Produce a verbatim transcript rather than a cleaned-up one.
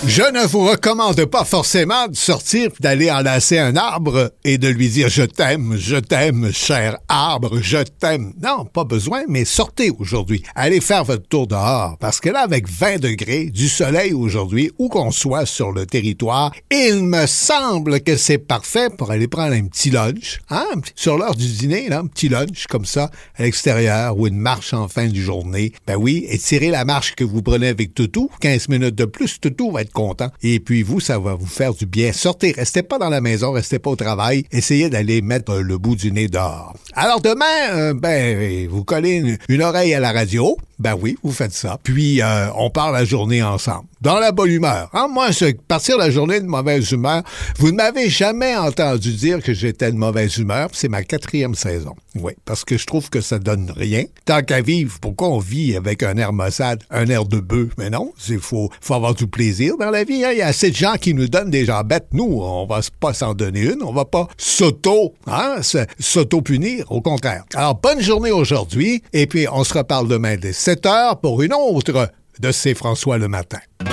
Je ne vous recommande pas forcément de sortir, d'aller enlacer un arbre et de lui dire « Je t'aime, je t'aime, cher arbre, je t'aime ». Non, pas besoin, mais sortez aujourd'hui. Allez faire votre tour dehors, parce que là, avec vingt degrés, du soleil aujourd'hui, où qu'on soit sur le territoire, il me semble que c'est parfait pour aller prendre un petit lunch. Hein? Sur l'heure du dîner, là, un petit lunch comme ça, à l'extérieur, ou une marche en fin de journée. Ben oui, étirez la marche que vous prenez avec Toutou. quinze minutes de plus, Toutou va être content. Et puis vous, ça va vous faire du bien. Sortez, restez pas dans la maison, restez pas au travail. Essayez d'aller mettre euh, le bout du nez dehors. Alors demain, euh, ben, vous collez une, une oreille à la radio. Ben oui, vous faites ça. Puis, euh, on part la journée ensemble. Dans la bonne humeur. Hein? Moi, c'est partir la journée de mauvaise humeur. Vous ne m'avez jamais entendu dire que j'étais de mauvaise humeur. C'est ma quatrième saison. Oui, parce que je trouve que ça donne rien. Tant qu'à vivre, pourquoi on vit avec un air maussade, un air de bœuf? Mais non, il faut, faut avoir du plaisir dans la vie. Hein? Il y a assez de gens qui nous donnent des jambettes. Nous, on va pas s'en donner une. On va pas s'auto, hein, s'auto-punir. Au contraire. Alors, bonne journée aujourd'hui. Et puis, on se reparle demain dès sept heures pour une autre de C'est François le matin.